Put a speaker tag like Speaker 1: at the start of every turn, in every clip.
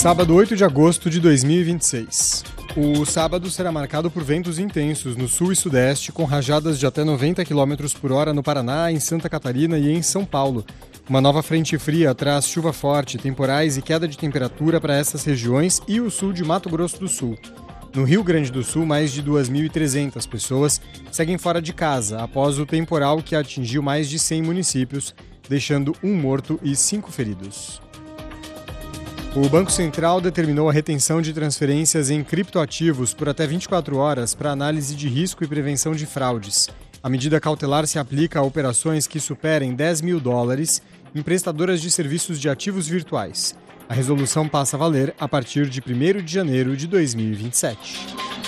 Speaker 1: Sábado 8 de agosto de 2026. O sábado será marcado por ventos intensos no sul e sudeste, com rajadas de até 90 km por hora no Paraná, em Santa Catarina e em São Paulo. Uma nova frente fria traz chuva forte, temporais e queda de temperatura para essas regiões e o sul de Mato Grosso do Sul. No Rio Grande do Sul, mais de 2.300 pessoas seguem fora de casa após o temporal que atingiu mais de 100 municípios, deixando um morto e 5 feridos. O Banco Central determinou a retenção de transferências em criptoativos por até 24 horas para análise de risco e prevenção de fraudes. A medida cautelar se aplica a operações que superem $10 mil em prestadoras de serviços de ativos virtuais. A resolução passa a valer a partir de 1º de janeiro de 2027.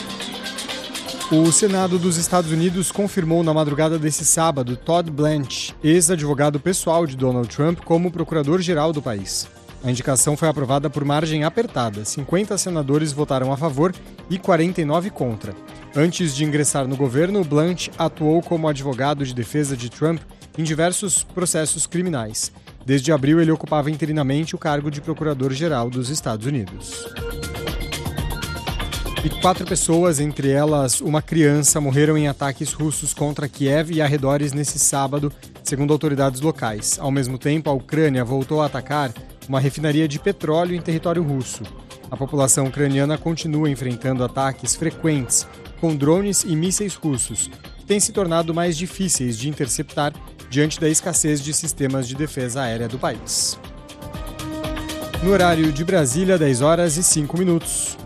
Speaker 1: O Senado dos Estados Unidos confirmou na madrugada desse sábado Todd Blanche, ex-advogado pessoal de Donald Trump, como procurador-geral do país. A indicação foi aprovada por margem apertada. 50 senadores votaram a favor e 49 contra. Antes de ingressar no governo, Blanche atuou como advogado de defesa de Trump em diversos processos criminais. Desde abril, ele ocupava interinamente o cargo de procurador-geral dos Estados Unidos. E 4 pessoas, entre elas uma criança, morreram em ataques russos contra Kiev e arredores nesse sábado, segundo autoridades locais. Ao mesmo tempo, a Ucrânia voltou a atacar uma refinaria de petróleo em território russo. A população ucraniana continua enfrentando ataques frequentes com drones e mísseis russos, que têm se tornado mais difíceis de interceptar diante da escassez de sistemas de defesa aérea do país. No horário de Brasília, 10h05.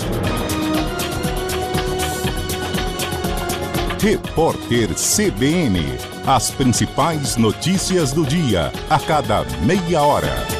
Speaker 2: Repórter CBN. As principais notícias do dia, a cada meia hora.